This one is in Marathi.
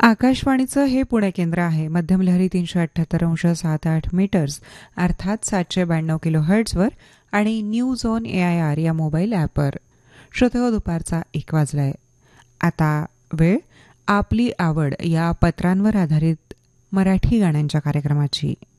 आकाशवाणीचं हे पुणे केंद्र आहे. मध्यम लहरी 378.78 मीटर्स अर्थात 792 किलो हर्ट्झवर आणि न्यूज ऑन AIR या मोबाईल ॲपवर. श्रोतेहो, दुपारचा 1 वाजलाय. आता वेळ आपली आवड या पत्रांवर आधारित मराठी गाण्यांच्या कार्यक्रमाची.